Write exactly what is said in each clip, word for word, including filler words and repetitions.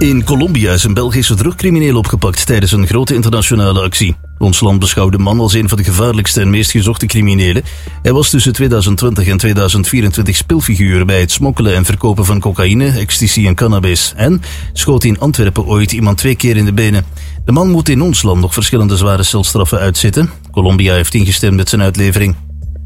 In Colombia is een Belgische drugcrimineel opgepakt tijdens een grote internationale actie. Ons land beschouwt de man als een van de gevaarlijkste en meest gezochte criminelen. Hij was tussen tweeduizend twintig en tweeduizend vierentwintig speelfiguur bij het smokkelen en verkopen van cocaïne, ecstasy en cannabis. En schoot in Antwerpen ooit iemand twee keer in de benen. De man moet in ons land nog verschillende zware celstraffen uitzitten. Colombia heeft ingestemd met zijn uitlevering.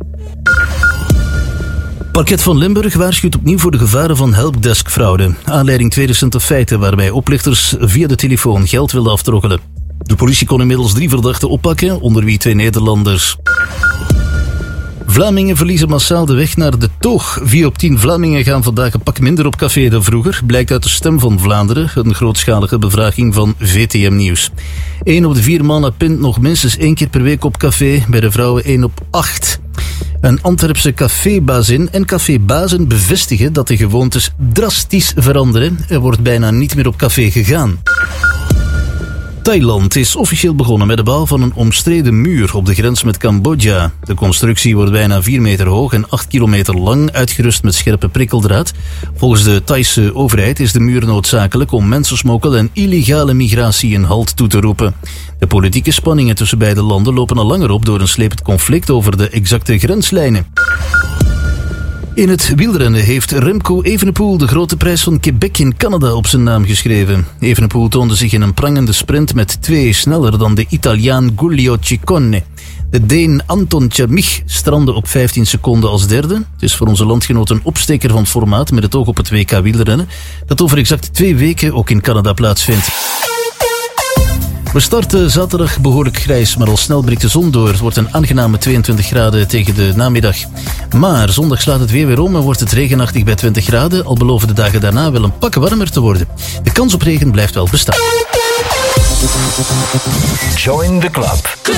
Parket van Limburg waarschuwt opnieuw voor de gevaren van helpdesk-fraude. Aanleiding twee recente feiten waarbij oplichters via de telefoon geld wilden aftroggelen. De politie kon inmiddels drie verdachten oppakken, onder wie twee Nederlanders. Vlamingen verliezen massaal de weg naar de toog. Vier op tien Vlamingen gaan vandaag een pak minder op café dan vroeger, blijkt uit de Stem van Vlaanderen, een grootschalige bevraging van V T M Nieuws. Eén op de vier mannen pint nog minstens één keer per week op café, bij de vrouwen één op acht. Een Antwerpse cafébazin en cafébazen bevestigen dat de gewoontes drastisch veranderen. Er wordt bijna niet meer op café gegaan. Thailand is officieel begonnen met de bouw van een omstreden muur op de grens met Cambodja. De constructie wordt bijna vier meter hoog en acht kilometer lang, uitgerust met scherpe prikkeldraad. Volgens de Thaise overheid is de muur noodzakelijk om mensensmokkel en illegale migratie een halt toe te roepen. De politieke spanningen tussen beide landen lopen al langer op door een slepend conflict over de exacte grenslijnen. In het wielrennen heeft Remco Evenepoel de grote prijs van Quebec in Canada op zijn naam geschreven. Evenepoel toonde zich in een prangende sprint met twee sneller dan de Italiaan Giulio Ciccone. De Deen Anton Tjermich strandde op vijftien seconden als derde. Het is voor onze landgenoot een opsteker van formaat met het oog op het W K wielrennen, dat over exact twee weken ook in Canada plaatsvindt. We starten zaterdag behoorlijk grijs, maar al snel breekt de zon door. Het wordt een aangename tweeëntwintig graden tegen de namiddag. Maar zondag slaat het weer weer om en wordt het regenachtig bij twintig graden. Al beloven de dagen daarna wel een pak warmer te worden. De kans op regen blijft wel bestaan. Join the club.